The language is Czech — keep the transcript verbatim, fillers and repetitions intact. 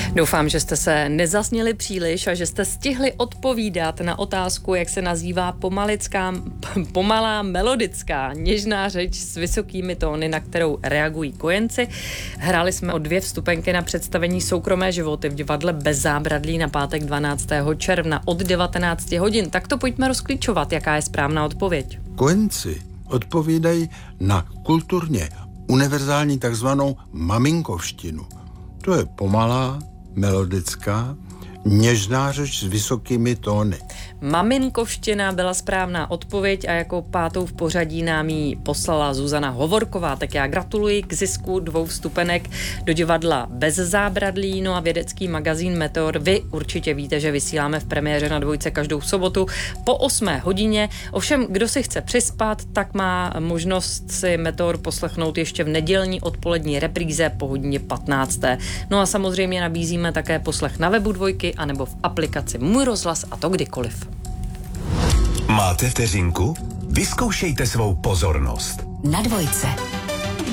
Doufám, že jste se nezasněli příliš a že jste stihli odpovídat na otázku, jak se nazývá pomalická, pomalá melodická něžná řeč s vysokými tóny, na kterou reagují kojenci. Hráli jsme o dvě vstupenky na představení Soukromé životy v divadle Bez zábradlí na pátek dvanáctého června od devatenáct hodin. Tak to pojďme rozklíčovat, jaká je správná odpověď. Kojenci odpovídají na kulturně univerzální takzvanou maminkovštinu. To je pomalá, melodická, něžná řeč s vysokými tóny. Maminkovština byla správná odpověď a jako pátou v pořadí nám ji poslala Zuzana Hovorková. Tak já gratuluji k zisku dvou vstupenek do divadla Bez zábradlí. No a vědecký magazín Meteor, vy určitě víte, že vysíláme v premiéře na Dvojce každou sobotu po osmé hodině. Ovšem, kdo si chce přispat, tak má možnost si Meteor poslechnout ještě v nedělní odpolední repríze po hodině patnácté. No a samozřejmě nabízíme také poslech na webu Dvojky anebo v aplikaci Můj rozhlas, a to kdykoliv. Máte vteřinku? Vyzkoušejte svou pozornost. Na Dvojce.